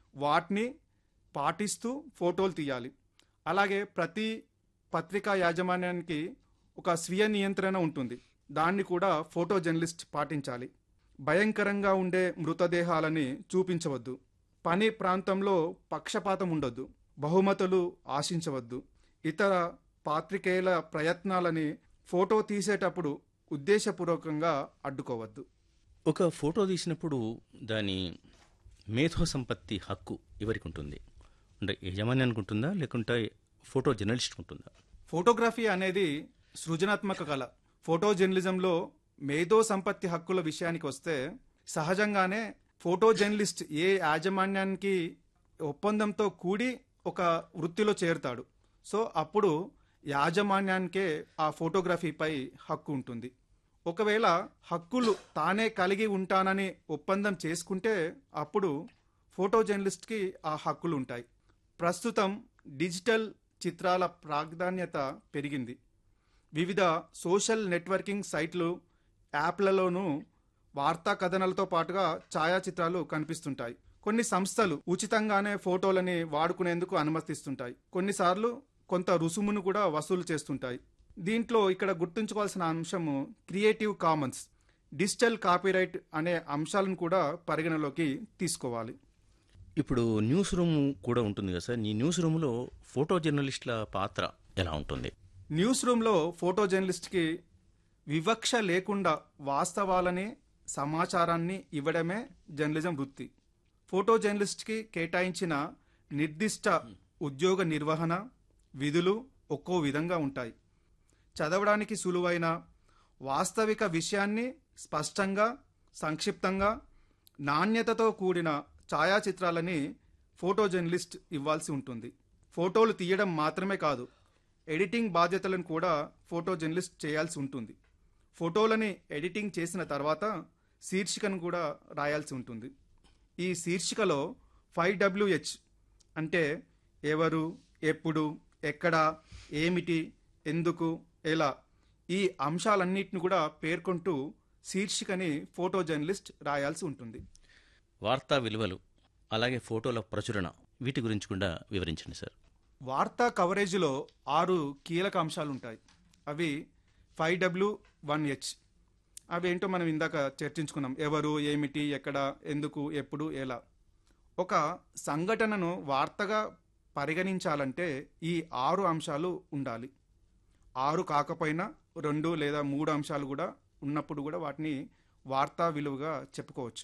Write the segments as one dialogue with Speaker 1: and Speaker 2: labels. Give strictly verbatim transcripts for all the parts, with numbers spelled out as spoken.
Speaker 1: వాటిని పాటిస్తూ ఫోటోలు తీయాలి. అలాగే ప్రతి పత్రికా యాజమాన్యానికి ఒక స్వీయ నియంత్రణ ఉంటుంది. దాన్ని కూడా ఫోటో జర్నలిస్ట్ పాటించాలి. భయంకరంగా ఉండే మృతదేహాలని చూపించవద్దు. పని ప్రాంతంలో పక్షపాతం ఉండొద్దు. బహుమతులు ఆశించవద్దు. ఇతర పాత్రికేయుల ప్రయత్నాలని ఫోటో తీసేటప్పుడు ఉద్దేశపూర్వకంగా అడ్డుకోవద్దు.
Speaker 2: ఒక ఫోటో తీసినప్పుడు దాని మేధో సంపత్తి హక్కు ఎవరికి ఉంటుంది? అంటే యజమాన్యానికి ఉంటుందా, లేకుంటే ఫోటో జర్నలిస్ట్ ఉంటుందా?
Speaker 1: ఫోటోగ్రఫీ అనేది సృజనాత్మక కళ. ఫోటో జర్నలిజంలో మేధో సంపత్తి హక్కుల విషయానికి వస్తే సహజంగానే ఫోటో జర్నలిస్ట్ ఏ యాజమాన్యానికి ఒప్పందంతో కూడి ఒక వృత్తిలో చేరుతాడు. సో అప్పుడు యాజమాన్యానికే ఆ ఫోటోగ్రఫీపై హక్కు ఉంటుంది. ఒకవేళ హక్కులు తానే కలిగి ఉంటానని ఒప్పందం చేసుకుంటే అప్పుడు ఫోటో జర్నలిస్ట్కి ఆ హక్కులు ఉంటాయి. ప్రస్తుతం డిజిటల్ చిత్రాల ప్రాధాన్యత పెరిగింది. వివిధ సోషల్ నెట్వర్కింగ్ సైట్లు, యాప్లలోనూ వార్తా కథనాలతో పాటుగా ఛాయాచిత్రాలు కనిపిస్తుంటాయి. కొన్ని సంస్థలు ఉచితంగానే ఫోటోలని వాడుకునేందుకు అనుమతిస్తుంటాయి. కొన్నిసార్లు కొంత రుసుమును కూడా వసూలు చేస్తుంటాయి. దీంట్లో ఇక్కడ గుర్తుంచుకోవాల్సిన అంశము క్రియేటివ్ కామన్స్, డిజిటల్ కాపీరైట్ అనే అంశాలను కూడా పరిగణలోకి తీసుకోవాలి.
Speaker 2: ఇప్పుడు న్యూస్ రూమ్ కూడా ఉంటుంది కదా సార్, ఈ న్యూస్ రూమ్లో ఫోటో జర్నలిస్టుల పాత్ర ఎలా ఉంటుంది?
Speaker 1: న్యూస్ రూమ్లో ఫోటో జర్నలిస్ట్కి వివక్ష లేకుండా వాస్తవాలని, సమాచారాన్ని ఇవ్వడమే జర్నలిజం వృత్తి. ఫోటో జర్నలిస్ట్కి కేటాయించిన నిర్దిష్ట ఉద్యోగ నిర్వహణ, విధులు ఒక్కో విధంగా ఉంటాయి. చదవడానికి సులువైన వాస్తవిక విషయాన్ని స్పష్టంగా, సంక్షిప్తంగా, నాణ్యతతో కూడిన ఛాయాచిత్రాలని ఫోటో జర్నలిస్ట్ ఇవ్వాల్సి ఉంటుంది. ఫోటోలు తీయడం మాత్రమే కాదు, ఎడిటింగ్ బాధ్యతలను కూడా ఫోటో జర్నలిస్ట్ చేయాల్సి ఉంటుంది. ఫోటోలని ఎడిటింగ్ చేసిన తర్వాత శీర్షికను కూడా రాయాల్సి ఉంటుంది. ఈ శీర్షికలో ఫైవ్ డబ్ల్యూహెచ్ అంటే ఎవరు, ఎప్పుడు, ఎక్కడ, ఏమిటి, ఎందుకు, ఎలా, ఈ అంశాలన్నిటిని కూడా పేర్కొంటూ శీర్షికని ఫోటో జర్నలిస్ట్ రాయాల్సి ఉంటుంది.
Speaker 2: వార్తా విలువలు, అలాగే ఫోటోల ప్రచురణ, వీటి గురించి కూడా వివరించండి సార్.
Speaker 1: వార్తా కవరేజ్లో ఆరు కీలక అంశాలు ఉంటాయి. అవి ఫైవ్ డబ్ల్యూ వన్ హెచ్. అవి ఏంటో మనం ఇందాక చర్చించుకున్నాం. ఎవరు, ఏమిటి, ఎక్కడ, ఎందుకు, ఎప్పుడు, ఎలా. ఒక సంఘటనను వార్తగా పరిగణించాలంటే ఈ ఆరు అంశాలు ఉండాలి. ఆరు కాకపోయినా రెండు లేదా మూడు అంశాలు కూడా ఉన్నప్పుడు కూడా వాటిని వార్తా విలువగా చెప్పుకోవచ్చు.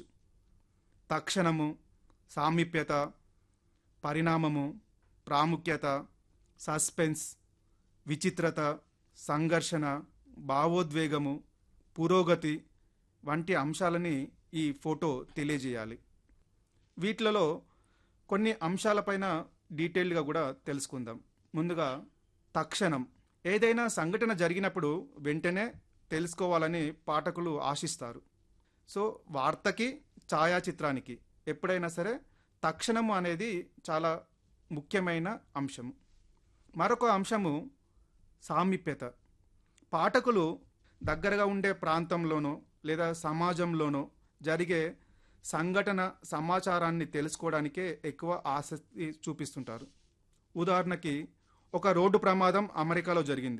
Speaker 1: తక్షణము, సామీప్యత, పరిణామము, ప్రాముఖ్యత, సస్పెన్స్, విచిత్రత, సంఘర్షణ, భావోద్వేగము, పురోగతి వంటి అంశాలని ఈ ఫోటో తెలియజేయాలి. వీటిలలో కొన్ని అంశాలపైన డీటెయిల్డ్గా కూడా తెలుసుకుందాం. ముందుగా తక్షణం. ఏదైనా సంఘటన జరిగినప్పుడు వెంటనే తెలుసుకోవాలని పాఠకులు ఆశిస్తారు. సో వార్తకి, ఛాయాచిత్రానికి ఎప్పుడైనా సరే తక్షణము అనేది చాలా ముఖ్యమైన అంశము. మరొక అంశము సామీప్యత. పాఠకులు దగ్గరగా ఉండే ప్రాంతంలోనో లేదా సమాజంలోనో జరిగే సంఘటన సమాచారాన్ని తెలుసుకోవడానికే ఎక్కువ ఆసక్తి చూపిస్తుంటారు. ఉదాహరణకి ఒక రోడ్డు ప్రమాదం అమెరికాలో జరిగింది.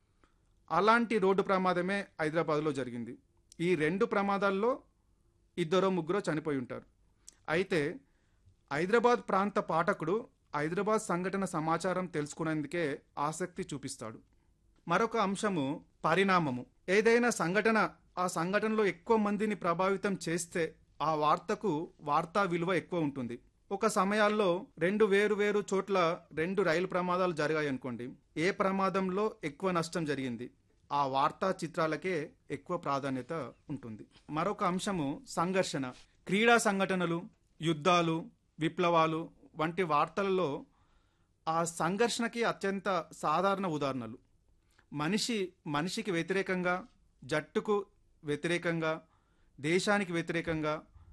Speaker 1: అలాంటి రోడ్డు ప్రమాదమే హైదరాబాద్లో జరిగింది. ఈ రెండు ప్రమాదాల్లో ఇద్దరో ముగ్గురో చనిపోయి ఉంటారు. అయితే హైదరాబాద్ ప్రాంత పాఠకుడు హైదరాబాద్ సంఘటన సమాచారం తెలుసుకునేందుకే ఆసక్తి చూపిస్తాడు. మరొక అంశము పరిణామము. ఏదైనా సంఘటన ఆ సంఘటనలో ఎక్కువ మందిని ప్రభావితం చేస్తే ఆ వార్తకు వార్తా విలువ ఎక్కువ ఉంటుంది. ఒక సమయాల్లో రెండు వేరు వేరు చోట్ల రెండు రైలు ప్రమాదాలు జరిగాయి అనుకోండి. ఏ ప్రమాదంలో ఎక్కువ నష్టం జరిగింది, ఆ వార్తా చిత్రాలకే ఎక్కువ ప్రాధాన్యత ఉంటుంది. మరొక అంశము సంఘర్షణ. క్రీడా సంఘటనలు, యుద్ధాలు, విప్లవాలు వంటి వార్తలలో ఆ సంఘర్షణకి అత్యంత సాధారణ ఉదాహరణలు. మనిషి మనిషికి వ్యతిరేకంగా, జట్టుకు వ్యతిరేకంగా, దేశానికి వ్యతిరేకంగా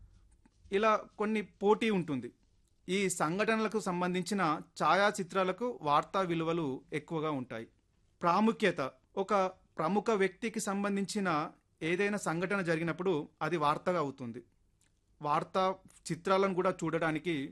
Speaker 1: ఇలా కొన్ని పోటీ ఉంటుంది. ఈ సంఘటనలకు సంబంధించిన ఛాయాచిత్రాలకు వార్తా విలువలు ఎక్కువగా ఉంటాయి. ప్రాముఖ్యత. ఒక ప్రముఖ వ్యక్తికి సంబంధించిన ఏదైనా సంఘటన జరిగినప్పుడు అది వార్తగా అవుతుంది. వార్తా చిత్రాలను కూడా చూడడానికి